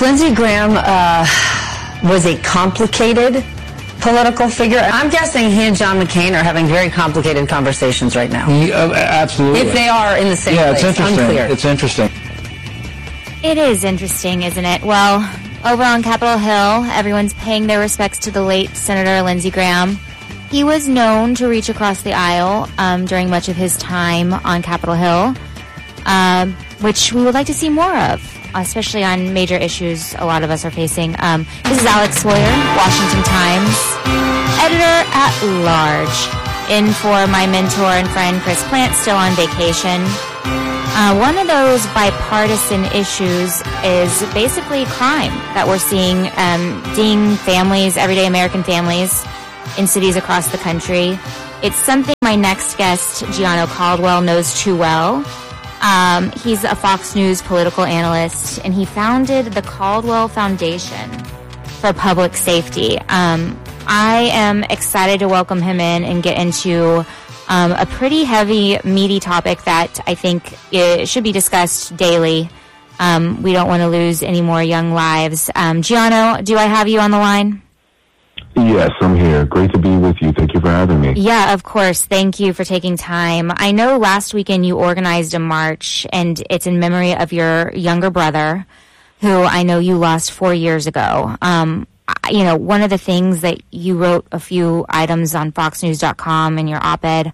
Lindsey Graham was a complicated political figure. I'm guessing he and John McCain are having very complicated conversations right now. Absolutely. If they are in the same place. It's interesting. Unclear. It's interesting. It is interesting, isn't it? Well, over on Capitol Hill, everyone's paying their respects to the late Senator Lindsey Graham. He was known to reach across the aisle during much of his time on Capitol Hill, which we would like to see more of, especially on major issues a lot of us are facing. This is Alex Sawyer, Washington Times, editor-at-large, in for my mentor and friend Chris Plant, still on vacation. One of those bipartisan issues is basically crime that we're seeing ding families, everyday American families, in cities across the country. It's something my next guest, Gianno Caldwell, knows too well. He's a Fox News political analyst, and he founded the Caldwell Foundation for Public Safety. I am excited to welcome him in and get into a pretty heavy, meaty topic that I think it should be discussed daily. We don't want to lose any more young lives. Gianno, do I have you on the line? Yes, I'm here. Great to be with you. Thank you for having me. Yeah, of course. Thank you for taking time. I know last weekend you organized a march, and it's in memory of your younger brother, who I know you lost 4 years ago. One of the things that you wrote a few items on FoxNews.com in your op-ed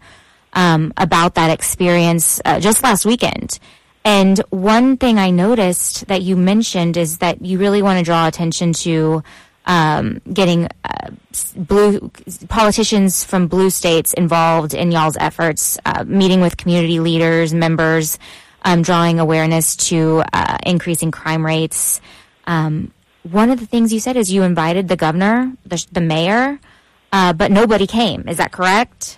about that experience just last weekend. And one thing I noticed that you mentioned is that you really want to draw attention to getting blue politicians from blue states involved in y'all's efforts, meeting with community leaders, members, drawing awareness to increasing crime rates. One of the things you said is you invited the governor, the mayor, but nobody came. Is that correct?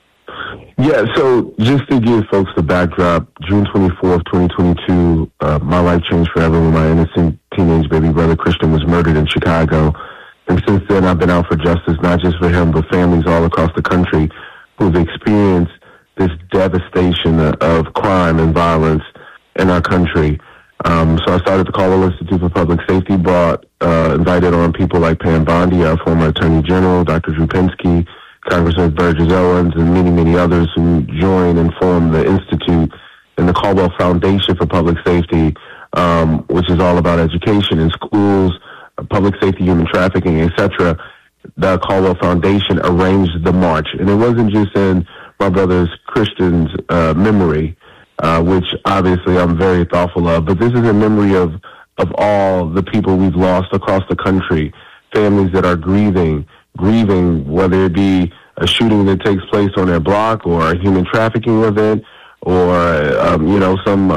Yeah, so just to give folks the backdrop, June 24th, 2022, my life changed forever when my innocent teenage baby brother Christian was murdered in Chicago. And since then, I've been out for justice, not just for him, but families all across the country who've experienced this devastation of crime and violence in our country. So I started the Caldwell Institute for Public Safety, invited on people like Pam Bondi, our former Attorney General, Dr. Drew Pinsky, Congressman Burgess Owens, and many, many others who joined and formed the Institute and the Caldwell Foundation for Public Safety, which is all about education in schools, public safety, human trafficking, etc. The Caldwell Foundation arranged the march. And it wasn't just in my brother's Christian's memory, which obviously I'm very thoughtful of, but this is in memory of all the people we've lost across the country, families that are grieving, whether it be a shooting that takes place on their block or a human trafficking event or, some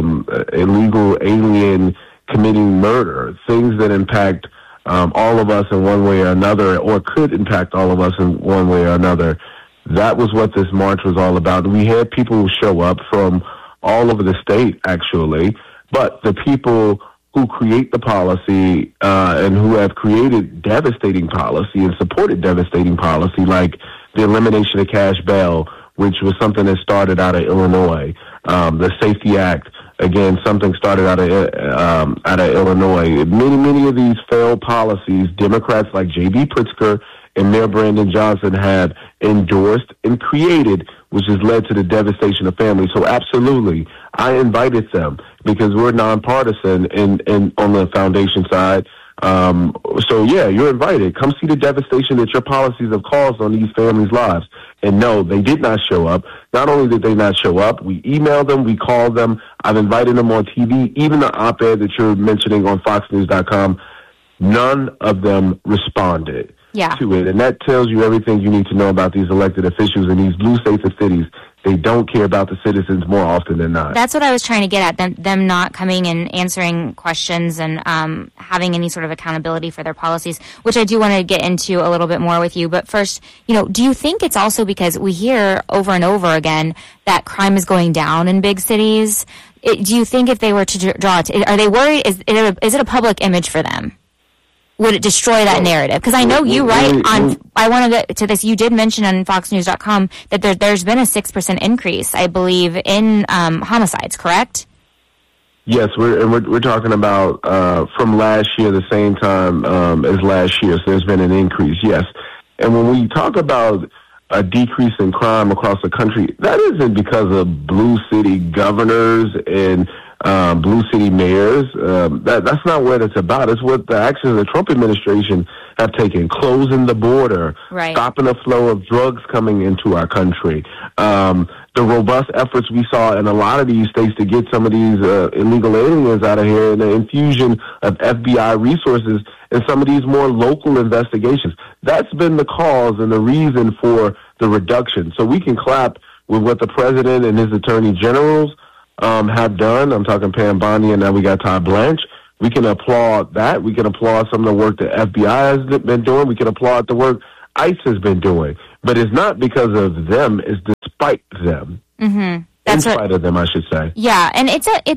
illegal alien committing murder, things that impact all of us in one way or another, or could impact all of us in one way or another. That was what this march was all about. We had people who show up from all over the state, actually, but the people who create the policy and who have created devastating policy and supported devastating policy, like the elimination of cash bail, which was something that started out of Illinois, the Safety Act, again, something started out of Illinois. Many of these failed policies, Democrats like J.B. Pritzker and Mayor Brandon Johnson have endorsed and created, which has led to the devastation of families. So absolutely, I invited them because we're nonpartisan on the foundation side. So yeah, you're invited. Come see the devastation that your policies have caused on these families' lives. And no, they did not show up. Not only did they not show up, we emailed them, we called them. I've invited them on TV. Even the op-ed that you're mentioning on FoxNews.com, none of them responded to it. And that tells you everything you need to know about these elected officials in these blue states and cities. They don't care about the citizens more often than not. That's what I was trying to get at, them not coming and answering questions and having any sort of accountability for their policies, which I do want to get into a little bit more with you. But first, do you think it's also because we hear over and over again that crime is going down in big cities? Do you think if they were to draw it, are they worried? Is it a public image for them? Would it destroy that narrative? Because I know you write on, I want to get to this, you did mention on FoxNews.com that there's been a 6% increase, I believe, in homicides, correct? Yes, we're talking about from last year, the same time as last year. So there's been an increase, yes. And when we talk about a decrease in crime across the country, that isn't because of blue city governors and blue city mayors. That's not what it's about. It's what the actions of the Trump administration have taken: closing the border, stopping the flow of drugs coming into our country. The robust efforts we saw in a lot of these states to get some of these illegal aliens out of here, and the infusion of FBI resources in some of these more local investigations. That's been the cause and the reason for the reduction. So we can clap with what the president and his attorney generals have done. I'm talking Pam Bondi, and now we got Todd Blanche. We can applaud that. We can applaud some of the work the FBI has been doing. We can applaud the work ICE has been doing. But it's not because of them. It's despite them. Mm-hmm. In spite of them, I should say. Yeah, and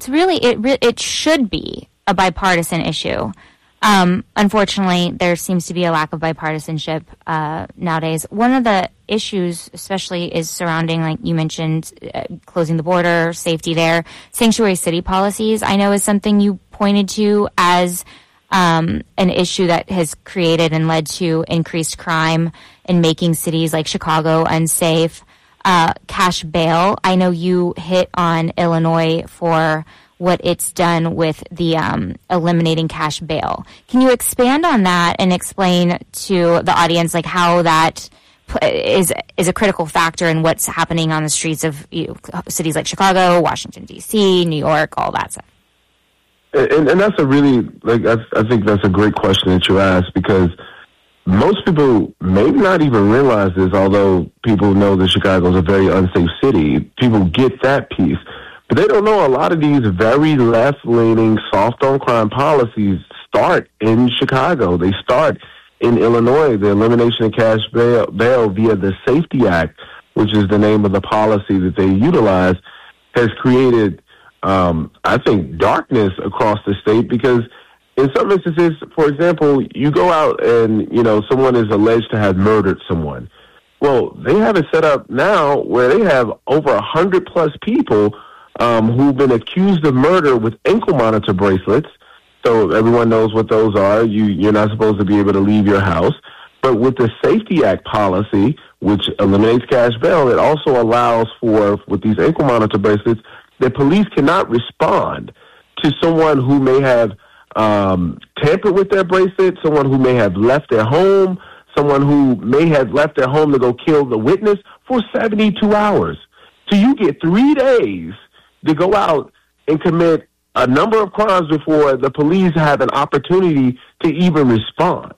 it should be a bipartisan issue. Unfortunately, there seems to be a lack of bipartisanship nowadays. One of the issues, especially, is surrounding, like you mentioned, closing the border, safety there. Sanctuary city policies, I know, is something you pointed to as an issue that has created and led to increased crime in making cities like Chicago unsafe. Cash bail, I know you hit on Illinois for what it's done with the eliminating cash bail. Can you expand on that and explain to the audience like how that is a critical factor in what's happening on the streets of cities like Chicago, Washington, D.C., New York, all that stuff? And that's a really, I think that's a great question that you asked, because most people may not even realize this, although people know that Chicago is a very unsafe city. People get that piece. But they don't know a lot of these very left-leaning, soft-on-crime policies start in Chicago. They start in Illinois. The elimination of cash bail via the Safety Act, which is the name of the policy that they utilize, has created, I think, darkness across the state, because in some instances, for example, you go out and, someone is alleged to have murdered someone. Well, they have it set up now where they have over 100-plus people who've been accused of murder with ankle monitor bracelets. So everyone knows what those are. You're not supposed to be able to leave your house. But with the Safety Act policy, which eliminates cash bail, it also allows for, with these ankle monitor bracelets, that police cannot respond to someone who may have tampered with their bracelet, someone who may have left their home, someone who may have left their home to go kill the witness for 72 hours. So you get 3 days to go out and commit a number of crimes before the police have an opportunity to even respond.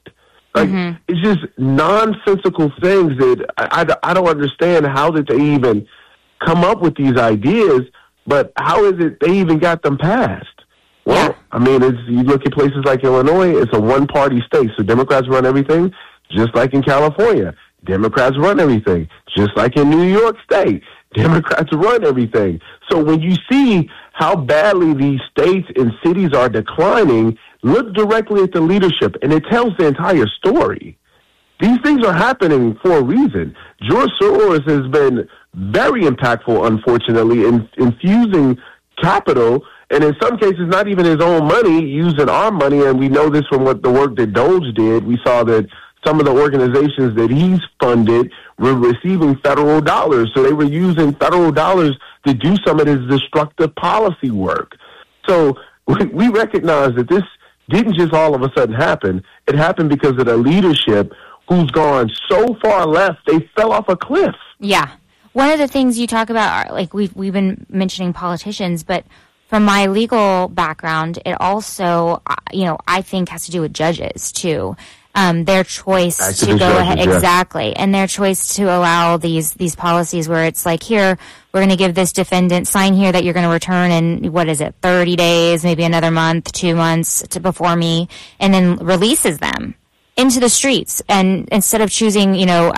It's just nonsensical things that I don't understand how did they even come up with these ideas, but how is it they even got them passed? Well, I mean, you look at places like Illinois, it's a one-party state, so Democrats run everything, just like in California. Democrats run everything, just like in New York State. Democrats run everything. So when you see how badly these states and cities are declining, look directly at the leadership, and it tells the entire story. These things are happening for a reason. George Soros has been very impactful, unfortunately, in infusing capital, and in some cases not even his own money, using our money, and we know this from what the work that Doge did. We saw that some of the organizations that he's funded were receiving federal dollars, so they were using federal dollars to do some of this destructive policy work. So we recognize that this didn't just all of a sudden happen. It happened because of the leadership who's gone so far left, they fell off a cliff. Yeah. One of the things you talk about are, like, we've been mentioning politicians, but from my legal background, it also, I think has to do with judges too. Their choice to go ahead, exactly, and their choice to allow these policies where it's like, here, we're going to give this defendant, sign here that you're going to return in, 30 days, maybe another month, 2 months before me, and then releases them into the streets. And instead of choosing,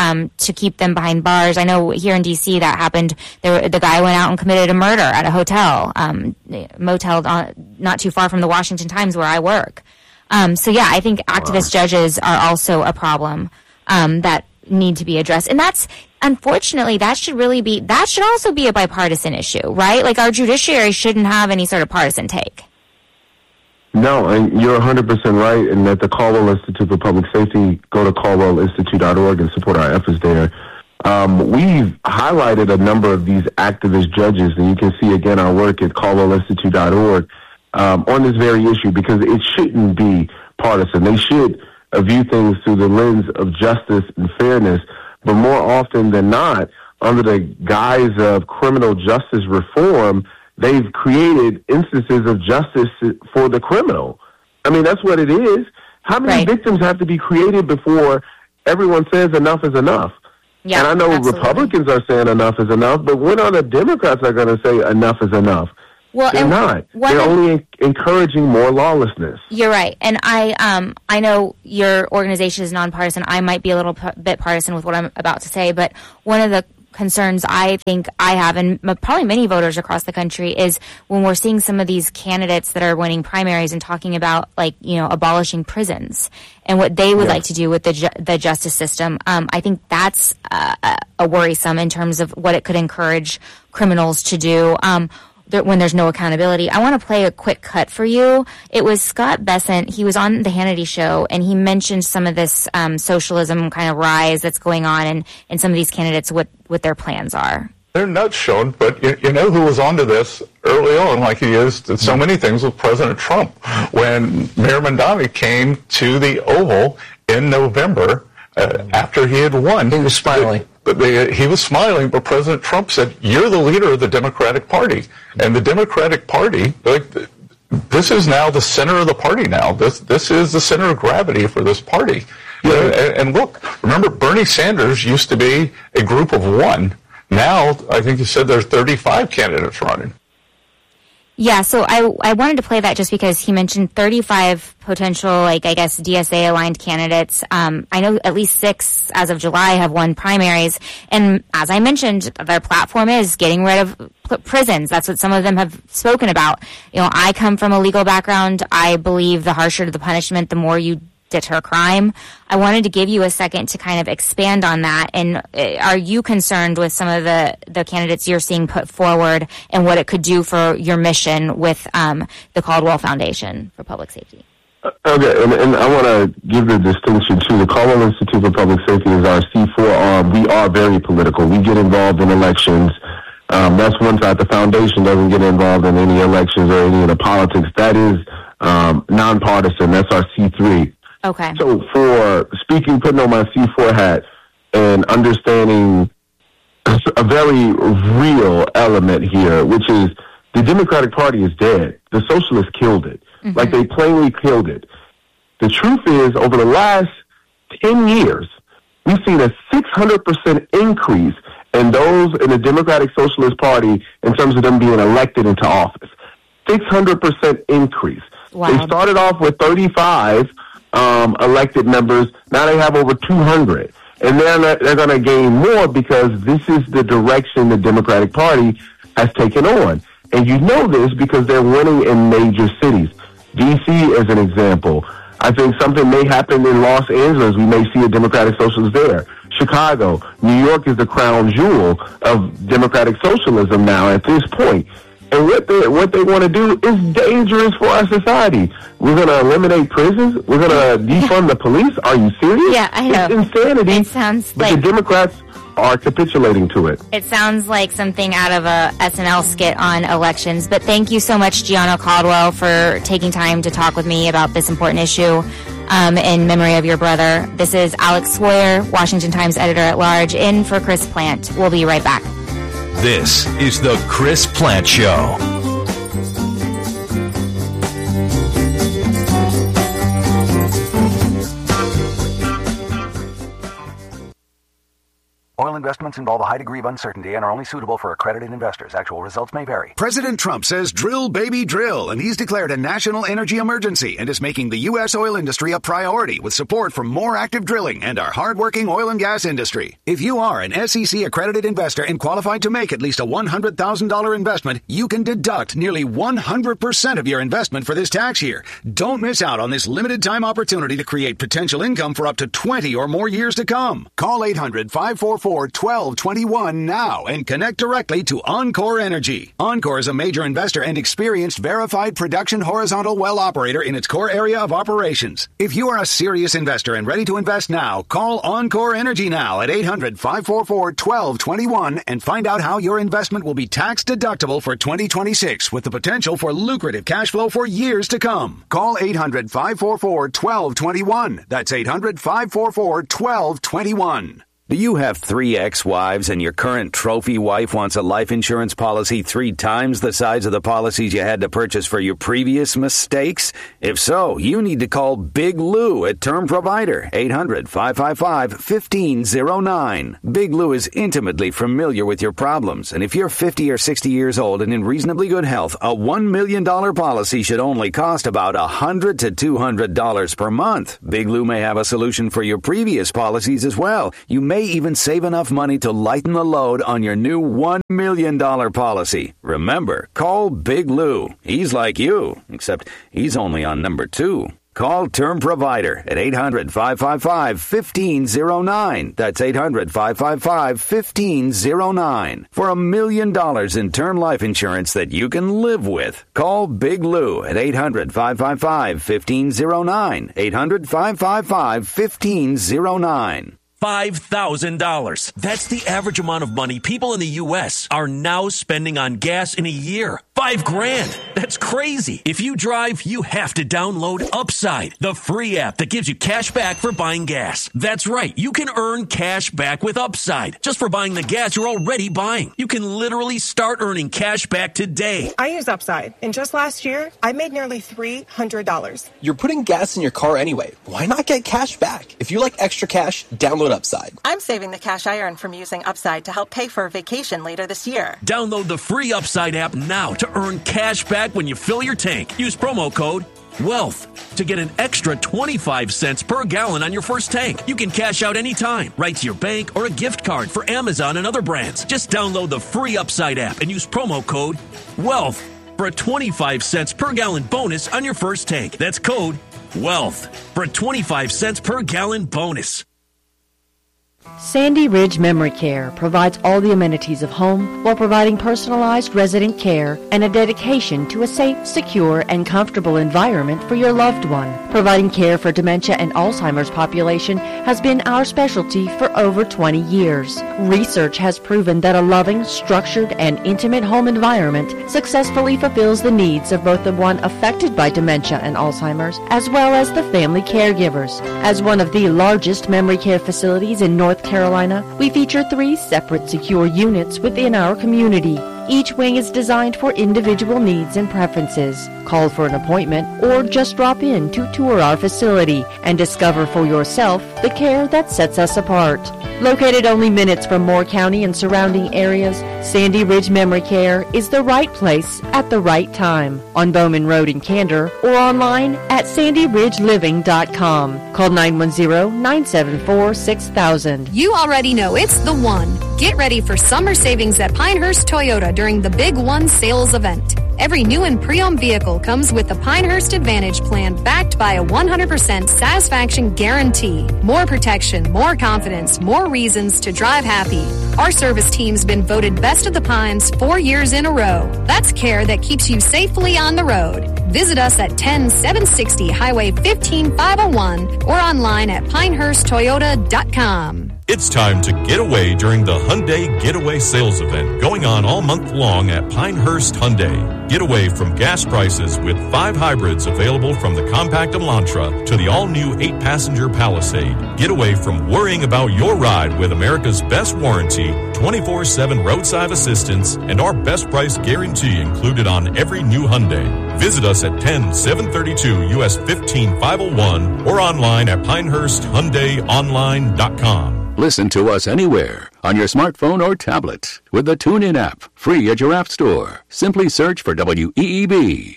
to keep them behind bars, I know here in D.C. that happened. The guy went out and committed a murder at a hotel, motel not too far from the Washington Times where I work. I think activist judges are also a problem that need to be addressed. And that's, unfortunately, that should also be a bipartisan issue, right? Like, our judiciary shouldn't have any sort of partisan take. No, and you're 100% right. And at the Caldwell Institute for Public Safety, go to caldwellinstitute.org and support our efforts there. We've highlighted a number of these activist judges, and you can see again our work at caldwellinstitute.org on this very issue, because it shouldn't be partisan. They should view things through the lens of justice and fairness, but more often than not, under the guise of criminal justice reform, they've created instances of justice for the criminal. I mean, that's what it is. How many victims have to be created before everyone says enough is enough? Yeah, and I know Republicans are saying enough is enough, but when are the Democrats are going to say enough is enough? Well, they're not. They're only encouraging more lawlessness. You're right. And I know your organization is nonpartisan. I might be a little bit partisan with what I'm about to say, but one of the concerns I think I have, and probably many voters across the country, is when we're seeing some of these candidates that are winning primaries and talking about, like, you know, abolishing prisons and what they would like to do with the justice system. I think that's a worrisome in terms of what it could encourage criminals to do. When there's no accountability. I want to play a quick cut for you. It was Scott Bessent. He was on the Hannity show, and he mentioned some of this socialism kind of rise that's going on, and some of these candidates, what their plans are. They're nuts, Sean, but you know who was onto this early on, like he is to so many things, with President Trump. When Mayor Mamdani came to the Oval in November after he had won. He was smiling. He was smiling, but President Trump said, "You're the leader of the Democratic Party." And the Democratic Party, this is now the center of the party now. This is the center of gravity for this party. Yeah. And look, remember, Bernie Sanders used to be a group of one. Now, I think you said there's 35 candidates running. Yeah, so I wanted to play that just because he mentioned 35 potential, like, I guess, DSA-aligned candidates. I know at least 6 as of July have won primaries. And as I mentioned, their platform is getting rid of prisons. That's what some of them have spoken about. You know, I come from a legal background. I believe the harsher the punishment, the more you deter crime. I wanted to give you a second to kind of expand on that. And are you concerned with some of the candidates you're seeing put forward and what it could do for your mission with the Caldwell Foundation for Public Safety? Okay, and I want to give the distinction too. The Caldwell Institute for Public Safety is our C4 arm. We are very political. We get involved in elections. That's one side. The foundation doesn't get involved in any elections or any of the politics. That is nonpartisan. That's our C3. Okay. So for speaking, putting on my C4 hat and understanding a very real element here, which is the Democratic Party is dead. The socialists killed it. Mm-hmm. Like, they plainly killed it. The truth is, over the last 10 years, we've seen a 600% increase in those in the Democratic Socialist Party in terms of them being elected into office. 600% increase. Wow. They started off with 35 elected members. Now they have over 200. And they're going to gain more because this is the direction the Democratic Party has taken on. And you know this because they're winning in major cities. D.C. is an example. I think something may happen in Los Angeles. We may see a Democratic Socialist there. Chicago, New York is the crown jewel of Democratic Socialism now at this point. And what they want to do is dangerous for our society. We're going to eliminate prisons. We're going to defund the police. Are you serious? Yeah, I know. It's insanity. It sounds but the Democrats are capitulating to it. It sounds like something out of a SNL skit on elections. But thank you so much, Gianno Caldwell, for taking time to talk with me about this important issue in memory of your brother. This is Alex Swoyer, Washington Times editor-at-large, in for Chris Plant. We'll be right back. This is the Chris Plant Show. Oil investments involve a high degree of uncertainty and are only suitable for accredited investors. Actual results may vary. President Trump says drill, baby, drill, and he's declared a national energy emergency and is making the U.S. oil industry a priority with support from more active drilling and our hardworking oil and gas industry. If you are an SEC-accredited investor and qualified to make at least a $100,000 investment, you can deduct nearly 100% of your investment for this tax year. Don't miss out on this limited-time opportunity to create potential income for up to 20 or more years to come. Call 800-544 544-1221 now and connect directly to Encore Energy. Encore is a major investor and experienced verified production horizontal well operator in its core area of operations. If you are a serious investor and ready to invest now, call Encore Energy now at 800-544-1221 and find out how your investment will be tax deductible for 2026 with the potential for lucrative cash flow for years to come. Call 800-544-1221. That's 800-544-1221. Do you have 3 ex-wives and your current trophy wife wants a life insurance policy 3 times the size of the policies you had to purchase for your previous mistakes? If so, you need to call Big Lou at Term Provider, 800-555-1509. Big Lou is intimately familiar with your problems, and if you're 50 or 60 years old and in reasonably good health, a $1 million policy should only cost about $100 to $200 per month. Big Lou may have a solution for your previous policies as well. You may even save enough money to lighten the load on your new $1 million policy. Remember, call Big Lou. He's like you, except he's only on number 2. Call Term Provider at 800-555-1509. That's 800-555-1509. For $1 million in term life insurance that you can live with. Call Big Lou at 800-555-1509. 800-555-1509. $5,000. That's the average amount of money people in the U.S. are now spending on gas in a year. $5,000. That's crazy. If you drive, you have to download Upside, the free app that gives you cash back for buying gas. That's right. You can earn cash back with Upside just for buying the gas you're already buying. You can literally start earning cash back today. I use Upside, and just last year, I made nearly $300. You're putting gas in your car anyway. Why not get cash back? If you like extra cash, download Upside. I'm saving the cash I earn from using Upside to help pay for a vacation later this year. Download the free Upside app now to earn cash back when you fill your tank. Use promo code WEALTH to get an extra 25 cents per gallon on your first tank. You can cash out anytime, right to your bank or a gift card for Amazon and other brands. Just download the free Upside app and use promo code WEALTH for a 25 cents per gallon bonus on your first tank. That's code WEALTH for a 25 cents per gallon bonus. Sandy Ridge Memory Care provides all the amenities of home while providing personalized resident care and a dedication to a safe, secure, and comfortable environment for your loved one. Providing care for dementia and Alzheimer's population has been our specialty for over 20 years. Research has proven that a loving, structured, and intimate home environment successfully fulfills the needs of both the one affected by dementia and Alzheimer's as well as the family caregivers. As one of the largest memory care facilities in North Carolina, we feature 3 separate secure units within our community. Each wing is designed for individual needs and preferences. Call for an appointment or just drop in to tour our facility and discover for yourself the care that sets us apart. Located only minutes from Moore County and surrounding areas, Sandy Ridge Memory Care is the right place at the right time on Bowman Road in Candor or online at sandyridgeliving.com. Call 910-974-6000. You already know it's the one. Get ready for summer savings at Pinehurst Toyota during the Big One sales event. Every new and pre-owned vehicle comes with the Pinehurst Advantage plan backed by a 100% satisfaction guarantee. More protection, more confidence, more reasons to drive happy. Our service team's been voted Best of the Pines 4 years in a row. That's care that keeps you safely on the road. Visit us at 10760 Highway 15501 or online at pinehursttoyota.com. It's time to get away during the Hyundai Getaway Sales Event going on all month long at Pinehurst Hyundai. Get away from gas prices with 5 hybrids available from the compact Elantra to the all-new 8-passenger Palisade. Get away from worrying about your ride with America's best warranty, 24/7 roadside assistance, and our best price guarantee included on every new Hyundai. Visit us at 10732 US 15501 or online at PinehurstHyundaiOnline.com. Listen to us anywhere on your smartphone or tablet with the TuneIn app, free at your app store. Simply search for WEEB.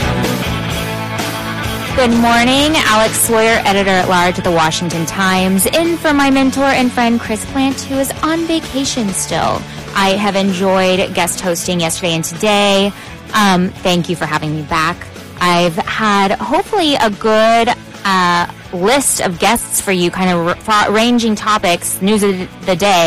Good morning. Alex Sawyer, editor-at-large at the Washington Times, in for my mentor and friend Chris Plant, who is on vacation still. I have enjoyed guest hosting yesterday and today. Thank you for having me back. I've had hopefully a good list of guests for you, kind of ranging topics, news of the day,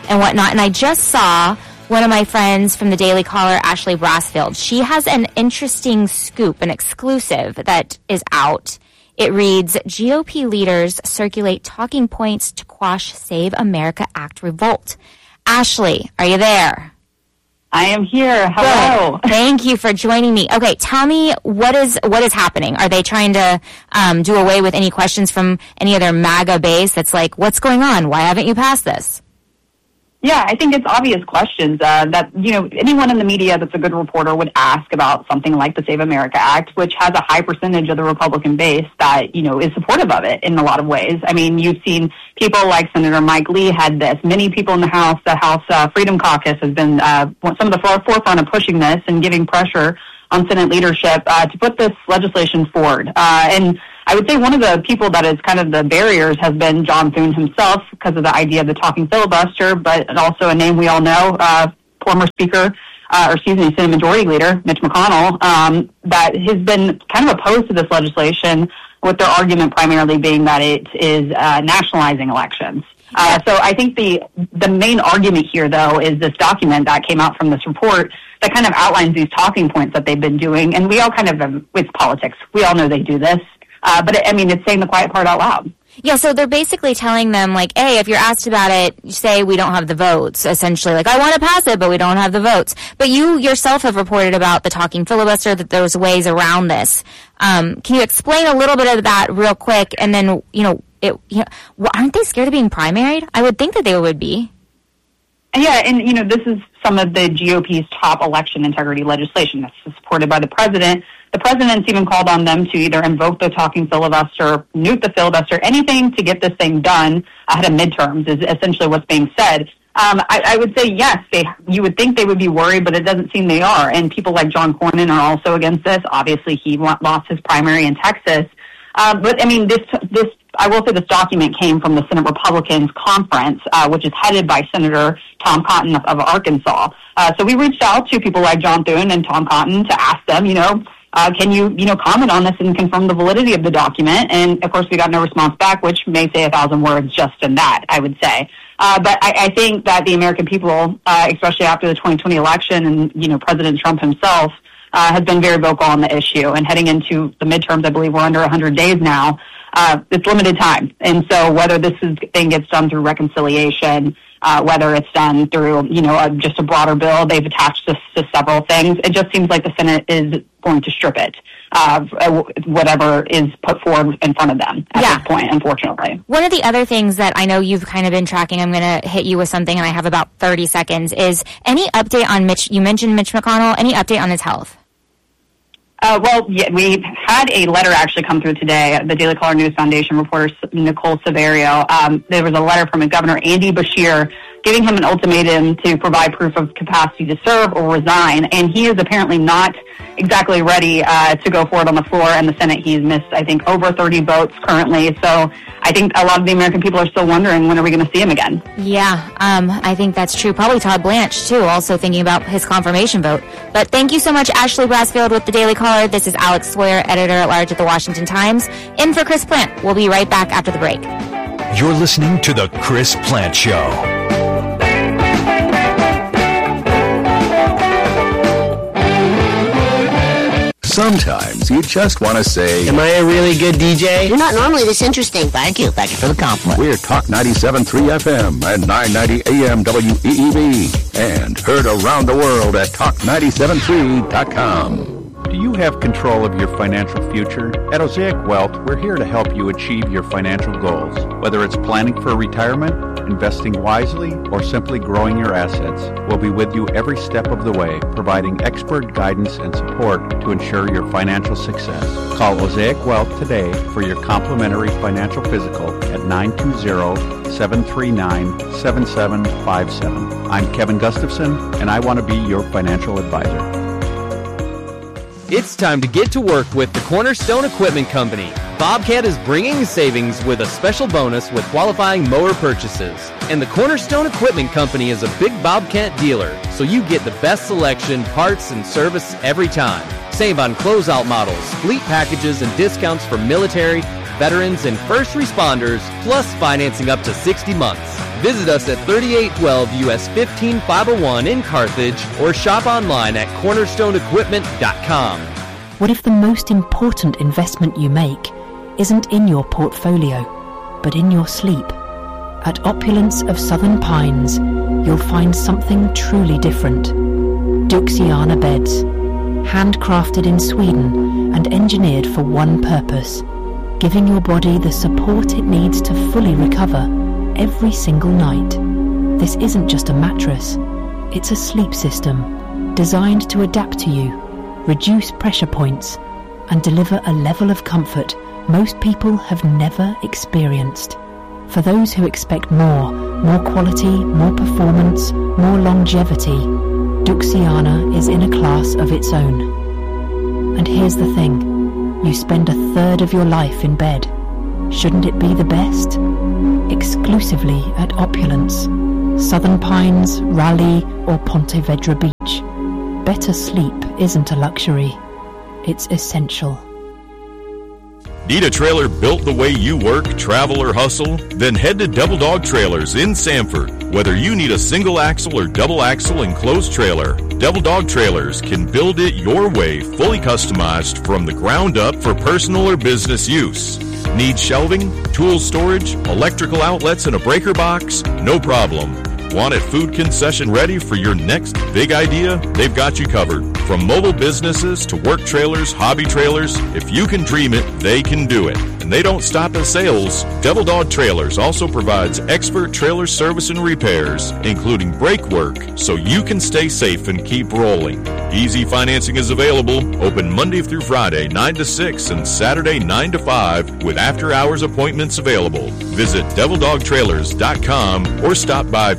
and whatnot. And I just saw one of my friends from the Daily Caller, Ashley Brassfield. She has an interesting scoop, an exclusive that is out. It reads, GOP leaders circulate talking points to quash Save America Act revolt. Ashley, are you there? I am here. Hello. Good. Thank you for joining me. Okay, tell me what is happening. Are they trying to do away with any questions from any of their MAGA base that's like, what's going on? Why haven't you passed this? Yeah, I think it's obvious questions that, anyone in the media that's a good reporter would ask about something like the Save America Act, which has a high percentage of the Republican base that, is supportive of it in a lot of ways. I mean, you've seen people like Senator Mike Lee had this. Many people in the House Freedom Caucus has been some of the forefront of pushing this and giving pressure on Senate leadership to put this legislation forward. And I would say one of the people that is kind of the barriers has been John Thune himself because of the idea of the talking filibuster, but also a name we all know, former Speaker, Senate Majority Leader Mitch McConnell, that has been kind of opposed to this legislation, with their argument primarily being that it is nationalizing elections. So I think the main argument here, though, is this document that came out from this report that kind of outlines these talking points that they've been doing, and we all kind of, it's politics. We all know they do this. But it's saying the quiet part out loud. Yeah, so they're basically telling them, like, hey, if you're asked about it, say we don't have the votes, essentially. Like, I want to pass it, but we don't have the votes. But you yourself have reported about the talking filibuster, that there's ways around this. Can you explain a little bit of that real quick? And then, aren't they scared of being primaried? I would think that they would be. Yeah, and, this is some of the GOP's top election integrity legislation that's supported by the president. The president's even called on them to either invoke the talking filibuster, nuke the filibuster, anything to get this thing done ahead of midterms is essentially what's being said. I would say, yes, you would think they would be worried, but it doesn't seem they are. And people like John Cornyn are also against this. Obviously, he lost his primary in Texas. But this I will say this document came from the Senate Republicans Conference, which is headed by Senator Tom Cotton of Arkansas. So we reached out to people like John Thune and Tom Cotton to ask them, can you comment on this and confirm the validity of the document? And, of course, we got no response back, which may say 1,000 words just in that, I would say. But I think that the American people, especially after the 2020 election and, President Trump himself, has been very vocal on the issue. And heading into the midterms, I believe we're under 100 days now. It's limited time. And so whether this thing gets done through reconciliation, whether it's done through, just a broader bill, they've attached this to several things. It just seems like the Senate is going to strip it, whatever is put forward in front of them at this point, unfortunately. One of the other things that I know you've kind of been tracking, I'm going to hit you with something, and I have about 30 seconds, is any update on Mitch? You mentioned Mitch McConnell. Any update on his health? We had a letter actually come through today. The Daily Caller News Foundation reporter Nicole Severio, there was a letter from Governor Andy Beshear giving him an ultimatum to provide proof of capacity to serve or resign, and he is apparently not exactly ready to go forward on the floor in the Senate. He's missed, I think, over 30 votes currently, so I think a lot of the American people are still wondering, when are we going to see him again? Yeah, I think that's true. Probably Todd Blanche, too, also thinking about his confirmation vote. But thank you so much, Ashley Brassfield with the Daily Caller. This is Alex Sawyer, editor-at-large at the Washington Times, in for Chris Plant. We'll be right back after the break. You're listening to The Chris Plant Show. Sometimes you just want to say, am I a really good DJ? You're not normally this interesting. Thank you. Thank you for the compliment. We're Talk 97.3 FM and 990 AM WEEB and heard around the world at talk973.com. Do you have control of your financial future? At Osaic Wealth, we're here to help you achieve your financial goals. Whether it's planning for retirement, investing wisely, or simply growing your assets, we'll be with you every step of the way, providing expert guidance and support to ensure your financial success. Call Osaic Wealth today for your complimentary financial physical at 920-739-7757. I'm Kevin Gustafson, and I want to be your financial advisor. It's time to get to work with the Cornerstone Equipment Company. Bobcat is bringing savings with a special bonus with qualifying mower purchases. And the Cornerstone Equipment Company is a big Bobcat dealer, so you get the best selection, parts, and service every time. Save on closeout models, fleet packages, and discounts for military, veterans, and first responders, plus financing up to 60 months. Visit us at 3812 US 15501 in Carthage or shop online at cornerstoneequipment.com. What if the most important investment you make isn't in your portfolio, but in your sleep? At Opulence of Southern Pines, you'll find something truly different. Duxiana beds, handcrafted in Sweden and engineered for one purpose, giving your body the support it needs to fully recover every single night. This isn't just a mattress, it's a sleep system designed to adapt to you, reduce pressure points, and deliver a level of comfort most people have never experienced. For those who expect more quality, more performance, more longevity, Duxiana is in a class of its own. And here's the thing, you spend a third of your life in bed. Shouldn't it be the best? Exclusively at Opulence, Southern Pines, Raleigh, or Ponte Vedra Beach. Better sleep isn't a luxury, it's essential. Need a trailer built the way you work, travel, or hustle? Then head to Devil Dog Trailers in Sanford. Whether you need a single axle or double axle enclosed trailer, Devil Dog Trailers can build it your way, fully customized from the ground up for personal or business use. Need shelving, tool storage, electrical outlets, and a breaker box? No problem. Want it food concession ready for your next big idea? They've got you covered. From mobile businesses to work trailers, hobby trailers, if you can dream it, they can do it. And they don't stop at sales. Devil Dog Trailers also provides expert trailer service and repairs, including brake work, so you can stay safe and keep rolling. Easy financing is available, open Monday through Friday, 9 to 6, and Saturday, 9 to 5, with after-hours appointments available. Visit DevilDogTrailers.com or stop by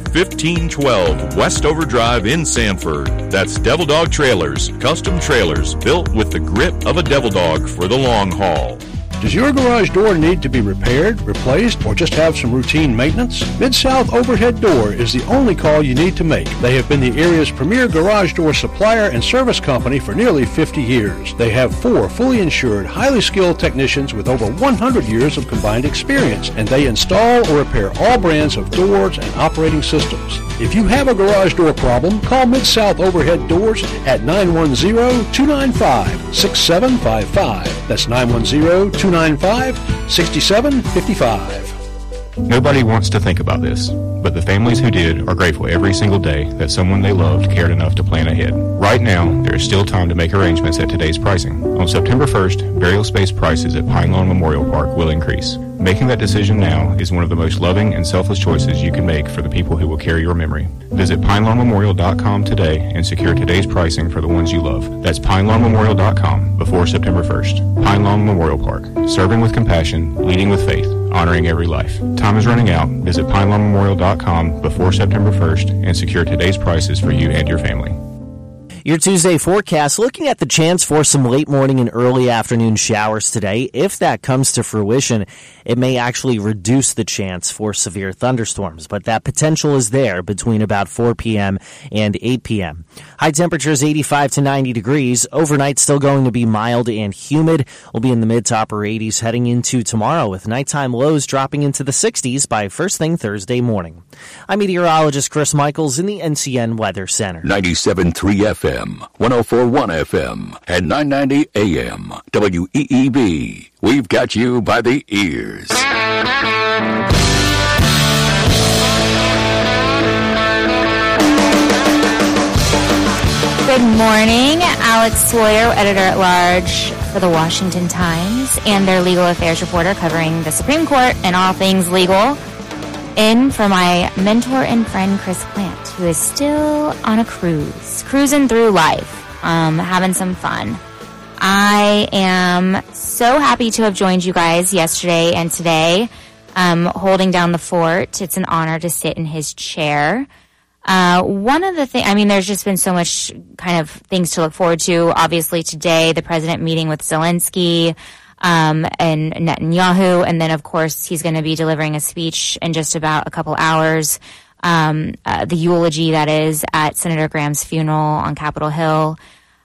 1512 Westover Drive in Sanford. That's Devil Dog Trailers, custom trailers built with the grip of a devil dog for the long haul. Does your garage door need to be repaired, replaced, or just have some routine maintenance? Mid-South Overhead Door is the only call you need to make. They have been the area's premier garage door supplier and service company for nearly 50 years. They have 4 fully insured, highly skilled technicians with over 100 years of combined experience, and they install or repair all brands of doors and operating systems. If you have a garage door problem, call Mid-South Overhead Doors at 910-295-6755. That's 910-295-6755. Nobody wants to think about this, but the families who did are grateful every single day that someone they loved cared enough to plan ahead. Right now, there is still time to make arrangements at today's pricing. On September 1st, burial space prices at Pine Lawn Memorial Park will increase. Making that decision now is one of the most loving and selfless choices you can make for the people who will carry your memory. Visit PinelawnMemorial.com today and secure today's pricing for the ones you love. That's PinelawnMemorial.com before September 1st. Pine Lawn Memorial Park. Serving with compassion, leading with faith, honoring every life. Time is running out. Visit PinelawnMemorial.com before September 1st and secure today's prices for you and your family. Your Tuesday forecast, looking at the chance for some late morning and early afternoon showers today. If that comes to fruition, it may actually reduce the chance for severe thunderstorms, but that potential is there between about 4 p.m. and 8 p.m. High temperatures 85 to 90 degrees. Overnight still going to be mild and humid. We'll be in the mid to upper 80s heading into tomorrow with nighttime lows dropping into the 60s by first thing Thursday morning. I'm meteorologist Chris Michaels in the NCN Weather Center. 97.3 FM. 104.1 FM and 990 AM. WEEB. We've got you by the ears. Good morning. Alex Sawyer, editor-at-large for the Washington Times, and their legal affairs reporter covering the Supreme Court and all things legal. In for my mentor and friend Chris Plant, who is still on a cruise, cruising through life, having some fun. I am so happy to have joined you guys yesterday and today, holding down the fort. It's an honor to sit in his chair. One of the things, there's just been so much kind of things to look forward to. Obviously today, the president meeting with Zelensky, and Netanyahu, and then of course he's going to be delivering a speech in just about a couple hours, the eulogy that is at Senator Graham's funeral on Capitol Hill.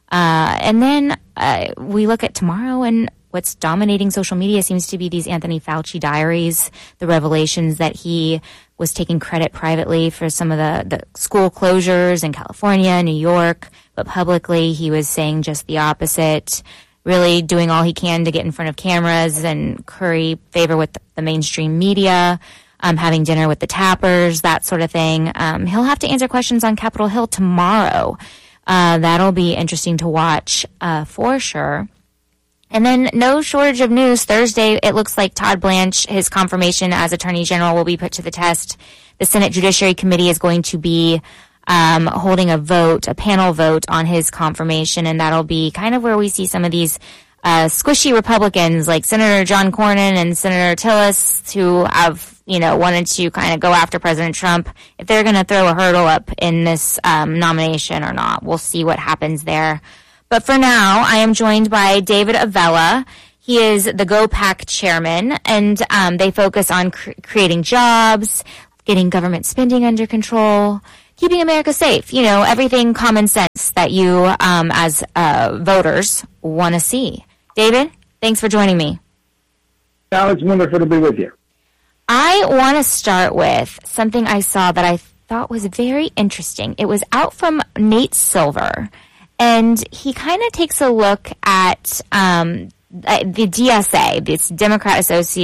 And then we look at tomorrow, and what's dominating social media seems to be these Anthony Fauci diaries, the revelations that he was taking credit privately for some of the school closures in California, New York, but publicly he was saying just the opposite, really doing all he can to get in front of cameras and curry favor with the mainstream media, having dinner with the Tappers, that sort of thing. He'll have to answer questions on Capitol Hill tomorrow. That'll be interesting to watch for sure. And then no shortage of news. Thursday, it looks like Todd Blanche, his confirmation as Attorney General, will be put to the test. The Senate Judiciary Committee is going to be holding a panel vote on his confirmation, and that'll be kind of where we see some of these squishy Republicans like Senator John Cornyn and Senator Tillis, who have, wanted to kind of go after President Trump, if they're going to throw a hurdle up in this nomination or not. We'll see what happens there. But for now, I am joined by David Avella. He is the GOPAC chairman, and they focus on creating jobs, getting government spending under control, keeping America safe, everything common sense that you as voters want to see. David, thanks for joining me. It's wonderful to be with you. I want to start with something I saw that I thought was very interesting. It was out from Nate Silver, and he kind of takes a look at the DSA, this Democratic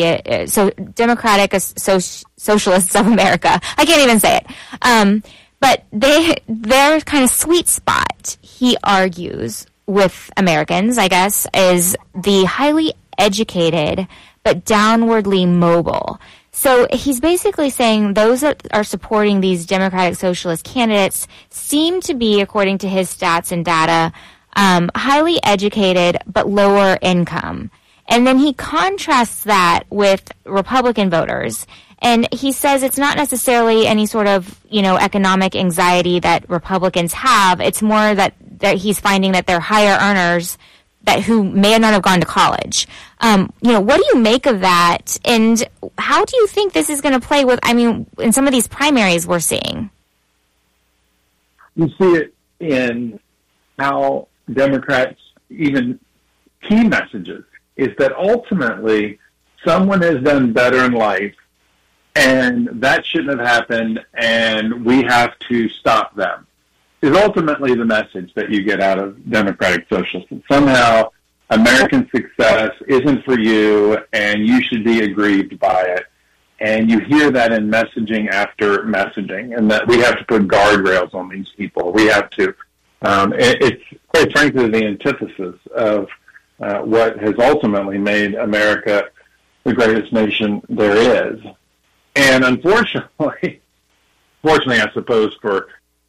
Socialists of America. I can't even say it. But their kind of sweet spot, he argues, with Americans, I guess, is the highly educated but downwardly mobile. So he's basically saying those that are supporting these Democratic Socialist candidates seem to be, according to his stats and data, highly educated but lower income. And then he contrasts that with Republican voters. And he says it's not necessarily any sort of, economic anxiety that Republicans have. It's more that he's finding that they're higher earners who may not have gone to college. What do you make of that? And how do you think this is going to play in some of these primaries we're seeing? You see it in how Democrats, even key messages, is that ultimately someone has done better in life, and that shouldn't have happened, and we have to stop them, is ultimately the message that you get out of Democratic Socialists. Somehow American success isn't for you, and you should be aggrieved by it. And you hear that in messaging after messaging, and that we have to put guardrails on these people. We have to. It's quite frankly the antithesis of what has ultimately made America the greatest nation there is. And unfortunately, I suppose for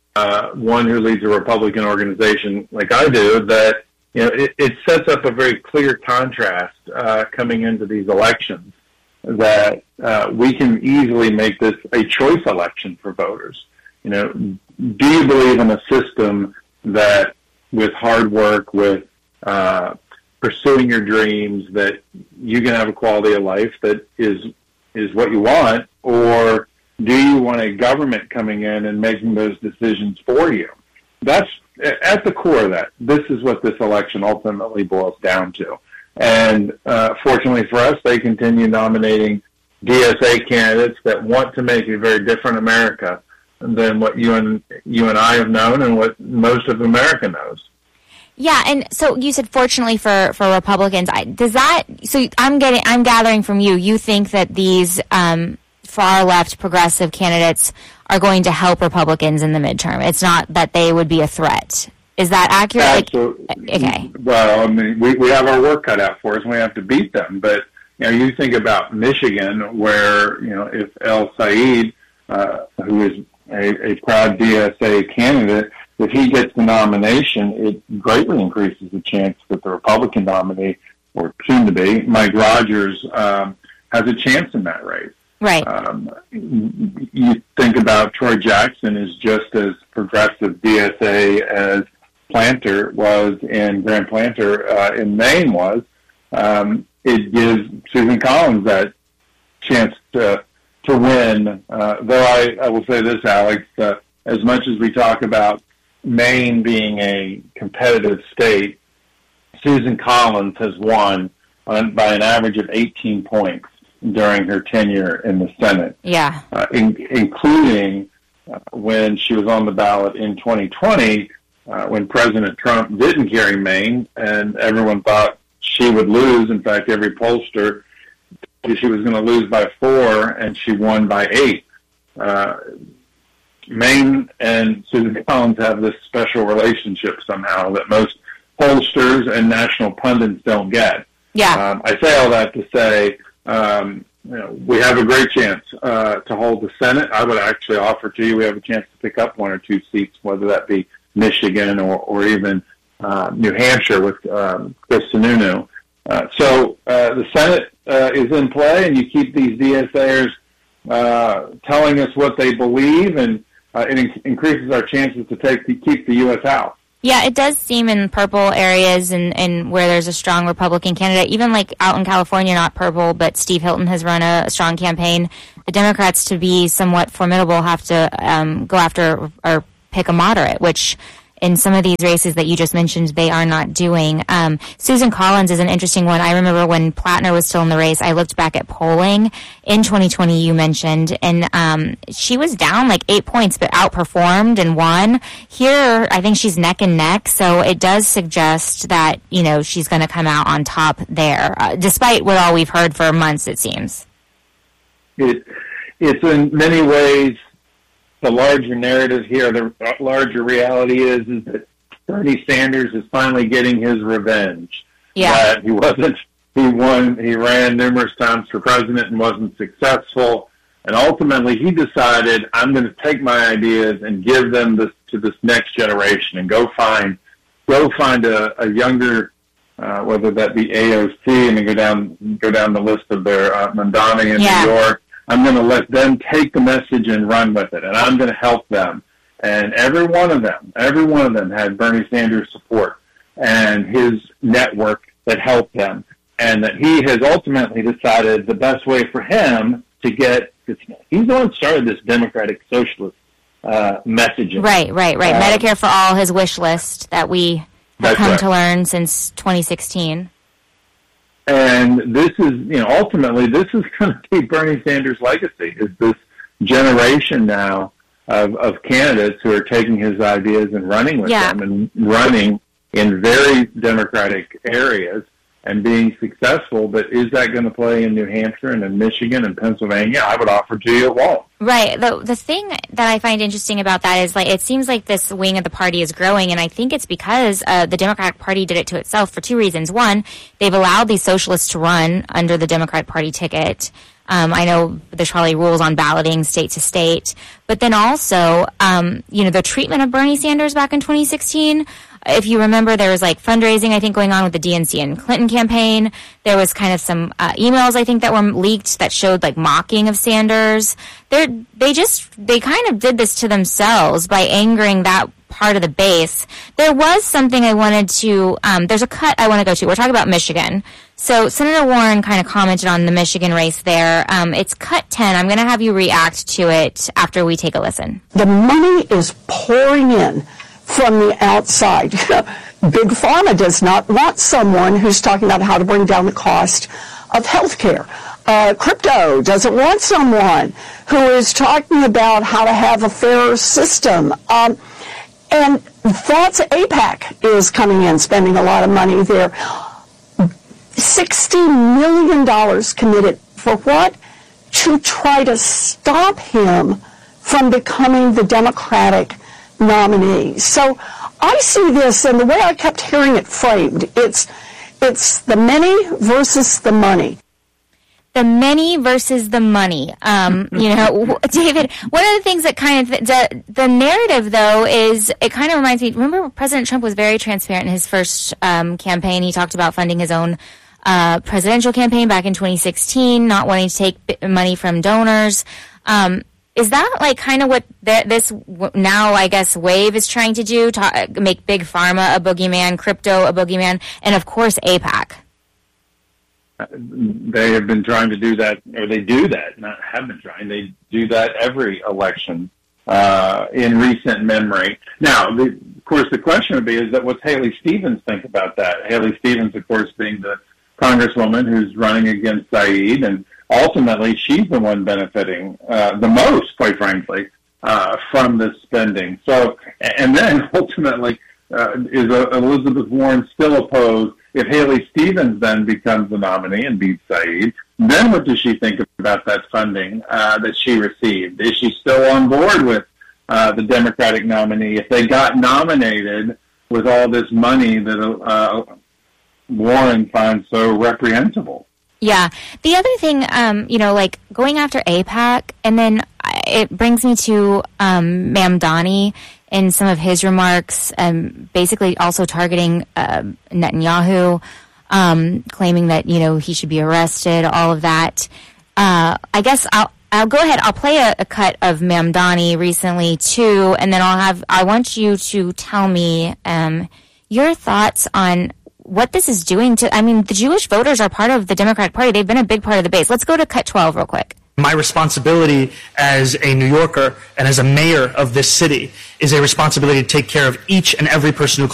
one who leads a Republican organization like I do, that it sets up a very clear contrast coming into these elections, that we can easily make this a choice election for voters. Do you believe in a system that with hard work, with pursuing your dreams, that you can have a quality of life that is what you want, or do you want a government coming in and making those decisions for you? That's at the core of that. This is what this election ultimately boils down to. And fortunately for us, they continue nominating DSA candidates that want to make a very different America than what you and I have known and what most of America knows. Yeah, and so you said fortunately for Republicans, I'm gathering from you think that these far left progressive candidates are going to help Republicans in the midterm. It's not that they would be a threat. Is that accurate? Absolutely. Okay. Well, we have our work cut out for us, and we have to beat them. But you think about Michigan, where if El Said, who is a proud DSA candidate, if he gets the nomination, it greatly increases the chance that the Republican nominee, or soon to be, Mike Rogers, has a chance in that race. Right. You think about Troy Jackson is just as progressive DSA as Planter was, and Graham Planter in Maine was. It gives Susan Collins that chance to win. Though I will say this, Alex, as much as we talk about Maine being a competitive state, Susan Collins has won by an average of 18 points during her tenure in the Senate. Yeah. Including when she was on the ballot in 2020, when President Trump didn't carry Maine, and everyone thought she would lose. In fact, every pollster said she was going to lose by 4, and she won by 8. Maine and Susan Collins have this special relationship somehow that most pollsters and national pundits don't get. Yeah. I say all that to say, we have a great chance to hold the Senate. I would actually offer to you we have a chance to pick up 1 or 2 seats, whether that be Michigan or even New Hampshire with Chris Sununu. So the Senate is in play, and you keep these DSAers telling us what they believe, and it increases our chances to keep the U.S. out. Yeah, it does seem in purple areas and where there's a strong Republican candidate, even like out in California, not purple, but Steve Hilton has run a strong campaign. The Democrats, to be somewhat formidable, have to go after or pick a moderate, which in some of these races that you just mentioned, they are not doing. Susan Collins is an interesting one. I remember when Plattner was still in the race, I looked back at polling in 2020, you mentioned, and she was down like 8 points, but outperformed and won. Here, I think she's neck and neck, so it does suggest that, she's going to come out on top there, despite what all we've heard for months, it seems. It's in many ways the larger narrative here, the larger reality is that Bernie Sanders is finally getting his revenge. Yeah. He ran numerous times for president and wasn't successful. And ultimately he decided, I'm going to take my ideas and give them to this next generation and go find a younger, whether that be AOC, and then go down the list of their Mamdani in New York. I'm going to let them take the message and run with it, and I'm going to help them. And every one of them had Bernie Sanders' support and his network that helped them, and that he has ultimately decided the best way for him to get, he's the one who started this democratic socialist messaging. Right. Medicare for All, his wish list that we have come to learn since 2016. And this is, ultimately, this is going to be Bernie Sanders' legacy, is this generation now of candidates who are taking his ideas and running with them, and running in very democratic areas and being successful. But is that going to play in New Hampshire and in Michigan and Pennsylvania? I would offer to you it won't. Right. The thing that I find interesting about that is, it seems like this wing of the party is growing, and I think it's because the Democratic Party did it to itself for 2 reasons. One, they've allowed these socialists to run under the Democratic Party ticket. I know there's probably rules on balloting state to state, but then also, the treatment of Bernie Sanders back in 2016. If you remember, there was fundraising, I think, going on with the DNC and Clinton campaign. There was kind of some emails, I think, that were leaked that showed mocking of Sanders. They kind of did this to themselves by angering that part of the base. There was something I wanted to, there's a cut I want to go to. We're talking about Michigan. So Senator Warren kind of commented on the Michigan race there. It's cut 10. I'm going to have you react to it after we take a listen. The money is pouring in from the outside. Big Pharma does not want someone who's talking about how to bring down the cost of health care. Crypto doesn't want someone who is talking about how to have a fairer system. And that's AIPAC is coming in, spending a lot of money there. $60 million committed for what? To try to stop him from becoming the Democratic nominee. So I see this, and the way I kept hearing it framed, it's the many versus the money. The many versus the money. David, one of the things that kind of, the narrative, though, is, it kind of reminds me, remember President Trump was very transparent in his first campaign. He talked about funding his own presidential campaign back in 2016, not wanting to take money from donors. Is that kind of what this now, I guess, wave is trying to do, to make Big Pharma a boogeyman, crypto a boogeyman, and of course AIPAC? They have been trying to do that, or they do that, not have been trying. They do that every election in recent memory. Now, course, the question would be, is that what's Haley Stevens think about that? Haley Stevens, of course, being the congresswoman who's running against Saeed, and ultimately she's the one benefiting the most, quite frankly, from this spending. So, and then ultimately, is Elizabeth Warren still opposed? If Haley Stevens then becomes the nominee and beats Saeed, then what does she think about that funding that she received? Is she still on board with the Democratic nominee if they got nominated with all this money that Warren finds so reprehensible? Yeah. The other thing, like going after AIPAC, and then it brings me to Mamdani in some of his remarks, basically also targeting Netanyahu, claiming that, he should be arrested, all of that. I guess I'll go ahead. I'll play a cut of Mamdani recently too, and then I want you to tell me your thoughts on what this is doing to, the Jewish voters are part of the Democratic Party. They've been a big part of the base. Let's go to cut 12 real quick. My responsibility as a New Yorker and as a mayor of this city is a responsibility to take care of each and every person who